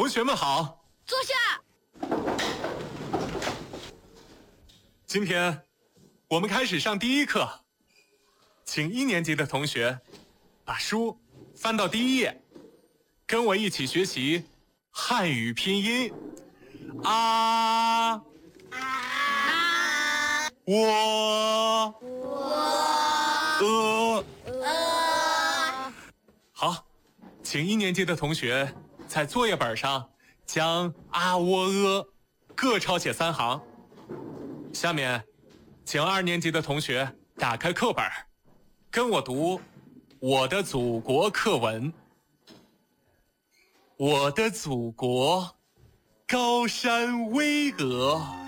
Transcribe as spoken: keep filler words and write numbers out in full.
学们好， 坐下。 今天我们开始上第一课，请一年级的同学把书翻到第一页，跟我一起学习汉语拼音。啊啊，我我呃呃。好，请一年级的同学在作业本上将啊喔呃各抄写三行。下面，请二年级的同学打开课本，跟我读我的祖国课文。我的祖国，高山巍峨，